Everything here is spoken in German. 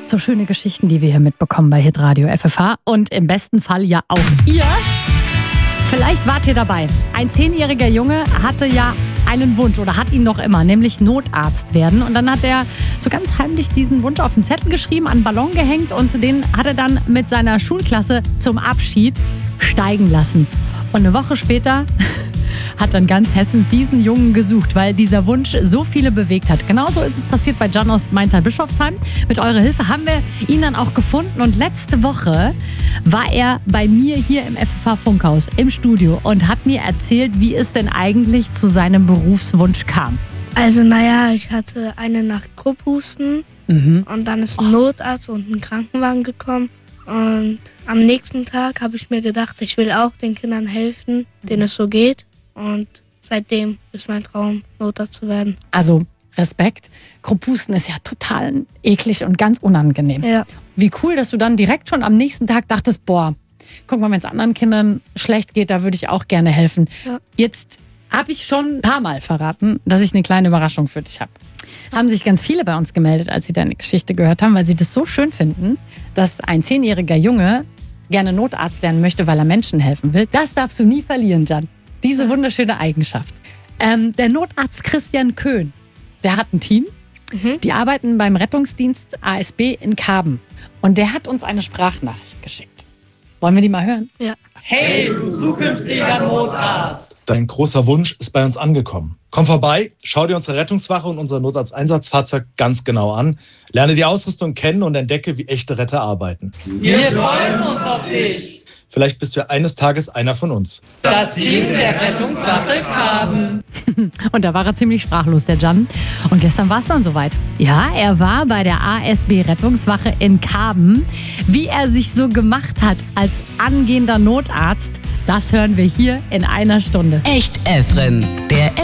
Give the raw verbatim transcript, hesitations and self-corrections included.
So schöne Geschichten, die wir hier mitbekommen bei Hitradio F F H. Und im besten Fall ja auch ihr. Vielleicht wart ihr dabei. Ein zehnjähriger Junge hatte ja einen Wunsch oder hat ihn noch immer, nämlich Notarzt werden. Und dann hat er so ganz heimlich diesen Wunsch auf den Zettel geschrieben, an einen Ballon gehängt und den hat er dann mit seiner Schulklasse zum Abschied steigen lassen. Und eine Woche später hat dann ganz Hessen diesen Jungen gesucht, weil dieser Wunsch so viele bewegt hat. Genauso ist es passiert bei Can aus Maintal-Bischofsheim. Mit eurer Hilfe haben wir ihn dann auch gefunden. Und letzte Woche war er bei mir hier im F F H-Funkhaus im Studio und hat mir erzählt, wie es denn eigentlich zu seinem Berufswunsch kam. Also naja, ich hatte eine Nacht Krupphusten mhm. und dann ist ein Notarzt und ein Krankenwagen gekommen. Und am nächsten Tag habe ich mir gedacht, ich will auch den Kindern helfen, denen es so geht. Und seitdem ist mein Traum, Notarzt zu werden. Also Respekt. Krupphusten ist ja total eklig und ganz unangenehm. Ja. Wie cool, dass du dann direkt schon am nächsten Tag dachtest, boah, guck mal, wenn es anderen Kindern schlecht geht, da würde ich auch gerne helfen. Ja. Jetzt habe ich schon ein paar Mal verraten, dass ich eine kleine Überraschung für dich habe. Es haben sich ganz viele bei uns gemeldet, als sie deine Geschichte gehört haben, weil sie das so schön finden, dass ein zehnjähriger Junge gerne Notarzt werden möchte, weil er Menschen helfen will. Das darfst du nie verlieren, Can. Diese wunderschöne Eigenschaft. Ähm, der Notarzt Christian Köhn, der hat ein Team. Mhm. Die arbeiten beim Rettungsdienst A S B in Kaben. Und der hat uns eine Sprachnachricht geschickt. Wollen wir die mal hören? Ja. Hey, du zukünftiger Notarzt! Dein großer Wunsch ist bei uns angekommen. Komm vorbei, schau dir unsere Rettungswache und unser Notarzteinsatzfahrzeug ganz genau an. Lerne die Ausrüstung kennen und entdecke, wie echte Retter arbeiten. Wir freuen uns auf dich! Vielleicht bist du eines Tages einer von uns. Das Team der Rettungswache Kaben. Und da war er ziemlich sprachlos, der Can. Und gestern war es dann soweit. Ja, er war bei der A S B Rettungswache in Kaben. Wie er sich so gemacht hat als angehender Notarzt, das hören wir hier in einer Stunde. Echt Efren.